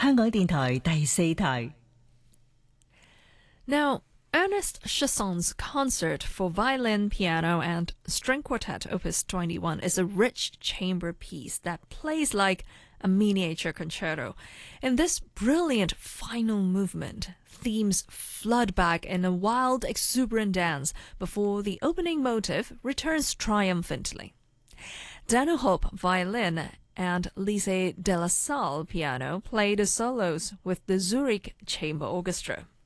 香港電台第四台。 Now, Ernest Chasson's Concert for Violin, Piano, and String Quartet, Opus 21, is a rich chamber piece that plays like a miniature concerto. In this brilliant final movement, themes flood back in a wild, exuberant dance before the opening motive returns triumphantly. Daniel Hope, violin, and Lise de la Salle, piano, play the solos with the Zurich Chamber Orchestra.